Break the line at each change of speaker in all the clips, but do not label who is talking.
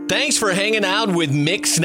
Thanks for hanging out with Mix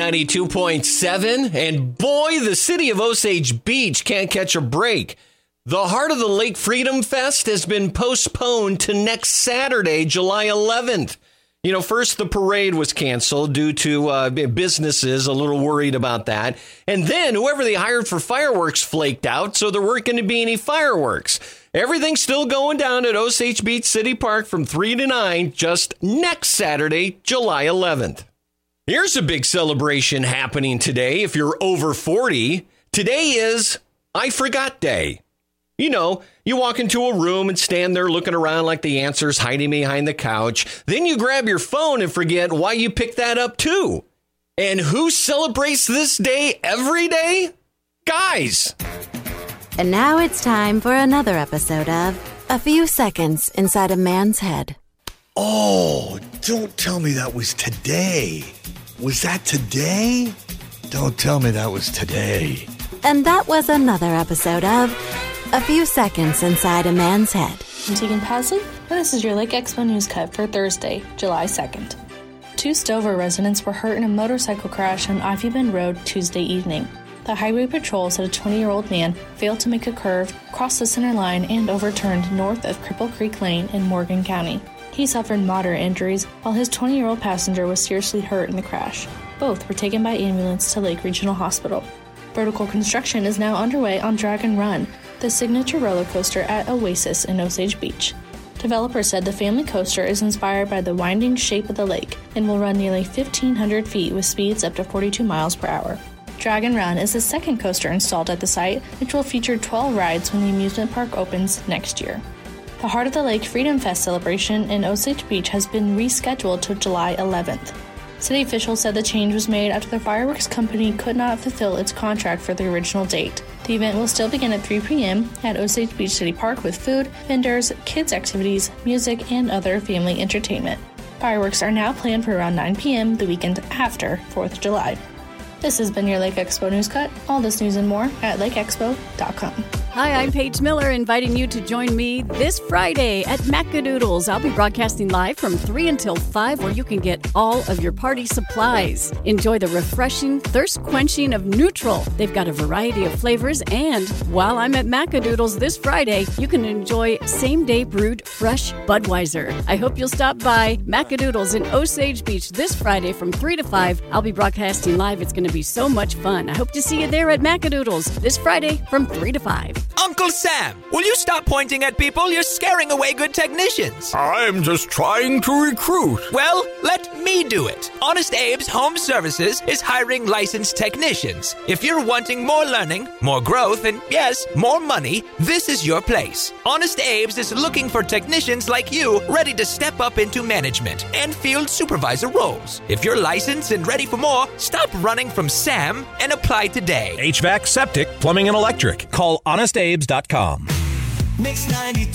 92.7. And boy, the city of Osage Beach can't catch a break. The Heart of the Lake Freedom Fest has been postponed to next Saturday, July 11th. You know, first the parade was canceled due to businesses a little worried about that. And then whoever they hired for fireworks flaked out, so there weren't going to be any fireworks. Everything's still going down at Osage Beach City Park from 3 to 9, just next Saturday, July 11th. Here's a big celebration happening today if you're over 40. Today is I Forgot Day. You know, you walk into a room and stand there looking around like the answer's hiding behind the couch. Then you grab your phone and forget why you picked that up too. And who celebrates this day every day? Guys!
And now it's time for another episode of A Few Seconds Inside a Man's Head.
Oh, don't tell me that was today. Was that today? Don't tell me that was today.
And that was another episode of A Few Seconds Inside a Man's Head.
I'm Tegan Pasley, and this is your Lake Expo News Cut for Thursday, July 2nd. 2 Stover residents were hurt in a motorcycle crash on Ivy Bend Road Tuesday evening. The Highway Patrol said a 20-year-old man failed to make a curve, crossed the center line, and overturned north of Cripple Creek Lane in Morgan County. He suffered moderate injuries, while his 20-year-old passenger was seriously hurt in the crash. Both were taken by ambulance to Lake Regional Hospital. Vertical construction is now underway on Dragon Run, the signature roller coaster at Oasis in Osage Beach. Developers said the family coaster is inspired by the winding shape of the lake and will run nearly 1,500 feet with speeds up to 42 miles per hour. Dragon Run is the second coaster installed at the site, which will feature 12 rides when the amusement park opens next year. The Heart of the Lake Freedom Fest celebration in Osage Beach has been rescheduled to July 11th. City officials said the change was made after the fireworks company could not fulfill its contract for the original date. The event will still begin at 3 p.m. at Osage Beach City Park with food, vendors, kids' activities, music, and other family entertainment. Fireworks are now planned for around 9 p.m. the weekend after 4th of July. This has been your Lake Expo News Cut. All this news and more at lakeexpo.com.
Hi, I'm Paige Miller, inviting you to join me this Friday at Macadoodles. I'll be broadcasting live from 3 until 5, where you can get all of your party supplies. Enjoy the refreshing, thirst-quenching of Neutral. They've got a variety of flavors, and while I'm at Macadoodles this Friday, you can enjoy same-day brewed fresh Budweiser. I hope you'll stop by Macadoodles in Osage Beach this Friday from 3 to 5. I'll be broadcasting live. It's going to be so much fun. I hope to see you there at Macadoodles this Friday from 3 to 5.
Uncle Sam, will you stop pointing at people? You're scaring away good technicians.
I'm just trying to recruit.
Well, let me do it. Honest Abe's Home Services is hiring licensed technicians. If you're wanting more learning, more growth, and yes, more money, this is your place. Honest Abe's is looking for technicians like you ready to step up into management and field supervisor roles. If you're licensed and ready for more, stop running from Sam and apply today.
HVAC, septic, plumbing, and electric. Call HonestAbes.com.
Mix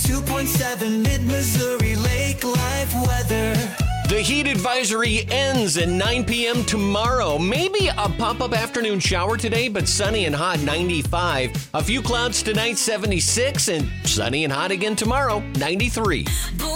92.7 Mid-Missouri Lake Life weather.
The heat advisory ends at 9 p.m. tomorrow. Maybe a pop-up afternoon shower today, but sunny and hot, 95. A few clouds tonight, 76, and sunny and hot again tomorrow, 93.